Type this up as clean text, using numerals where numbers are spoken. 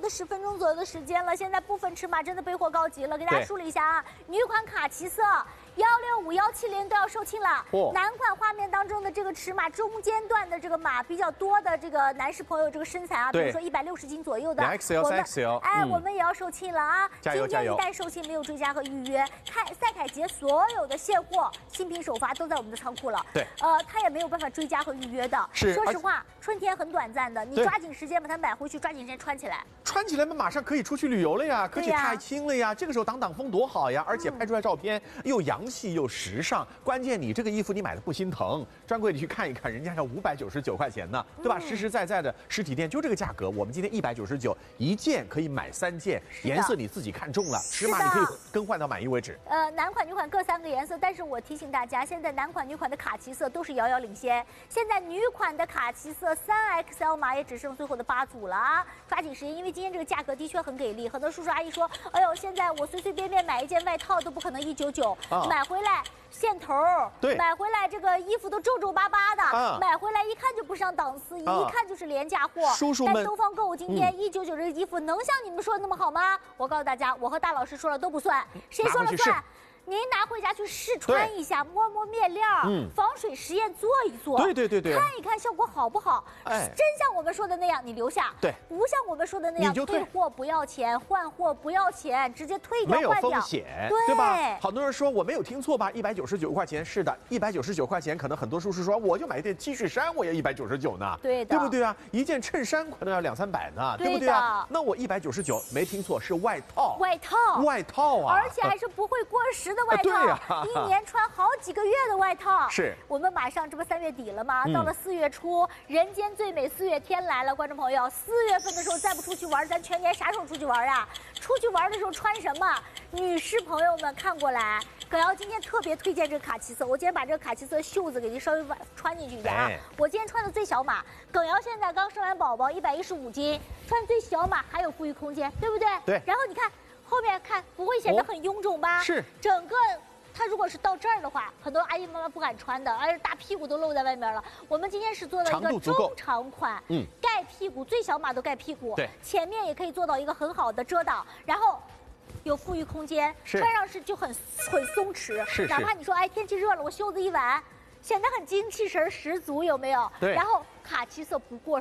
的10分钟左右的时间了，现在部分尺码真的备货告急了，给大家梳理一下啊，女款卡其色。165、170都要售罄了。男款画面当中的这个尺码中间段的这个码比较多的这个男士朋友这个身材啊，比如说160斤左右的 ，2XL、3XL， 我们也要售罄了啊！ 加油加油！ 今天一旦售罄，没有追加和预约，赛凯捷所有的现货新品首发都在我们的仓库了。 对， 它也没有办法追加和预约的。 是， 说实话，春天很短暂的，你抓紧时间把它买回去，抓紧时间穿起来。 穿起来嘛，马上可以出去旅游了呀，可以踏青了呀。这个时候挡挡风多好呀！而且拍出来照片又洋气又时尚，关键你这个衣服你买的不心疼，专柜里去看一看，人家要599块钱呢，对吧？实实在在的实体店就这个价格，我们今天199，一件可以买3件，颜色你自己看中了，尺码你可以更换到满意为止。 男款、女款各3个颜色，但是我提醒大家，现在男款、女款的卡其色都是遥遥领先，现在女款的卡其色3XL 码也只剩最后的8组了啊，抓紧时间，因为今天这个价格的确很给力，很多叔叔阿姨说，哎呦，现在我随随便便买一件外套都不可能199，买回来。线头，对，买回来这个衣服都皱皱巴巴的，买回来一看就不上档次，一看就是廉价货。 叔叔们， 但东方购物今天199这个衣服能像你们说的那么好吗？我告诉大家，我和大老师说了都不算，谁说了算？您拿回家去试穿一下，摸摸面料，防水实验做一做， 对， 看一看效果好不好。真像我们说的那样，你留下；对，不像我们说的那样，退货不要钱，换货不要钱，直接退掉换掉， 没有风险，对吧？好多人说我没有听错吧？199块钱，是的，199块钱，可能很多叔叔说，我就买一件 T 恤衫，我也199呢，对不对啊？一件衬衫可能要200、300呢，对不对啊？那我199没听错，是外套，外套啊， 而且还是不会过时的外套，1年穿好几个月的外套。 是我们马上这不3月底了吗？到了4月初，人间最美4月天来了，观众朋友，4月份的时候再不出去玩，咱全年啥时候出去玩啊？出去玩的时候穿什么？女士朋友们看过来，葛瑶今天特别推荐这个卡其色，我今天把这个卡其色袖子给您稍微穿进去一点啊。我今天穿的最小码，葛瑶现在刚生完宝宝，115斤，穿最小码还有富裕空间，对不对？ 对。 然后你看后面看不会显得很臃肿吧？ 是。 整个它如果是到这儿的话，很多阿姨妈妈不敢穿的，而且大屁股都露在外面了。我们今天是做了一个中长款，盖屁股，最小码都盖屁股，对，前面也可以做到一个很好的遮挡，然后有富裕空间，穿上去就很松弛，哪怕你说哎天气热了，我袖子一挽，显得很精气神十足，有没有？对。然后卡其色不过